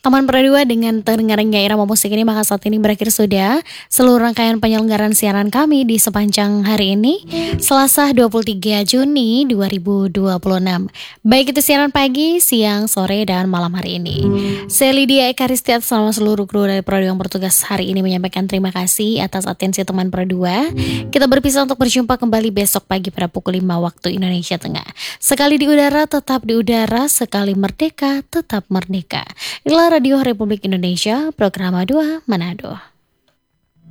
Aman Pradua dengan terdengarnya irama musik ini maka saat ini berakhir sudah seluruh rangkaian penyelenggaraan siaran kami di sepanjang hari ini Selasa 23 Juni 2026. Baik itu siaran pagi, siang, sore, dan malam hari ini. Saya Lydia Ekaristiat sama seluruh kru dari Pradua yang bertugas hari ini menyampaikan terima kasih atas atensi teman Pradua. Kita berpisah untuk berjumpa kembali besok pagi pada pukul 5 waktu Indonesia Tengah. Sekali di udara tetap di udara, sekali merdeka tetap merdeka. Inilah Radio Republik Indonesia, program 2 Manado.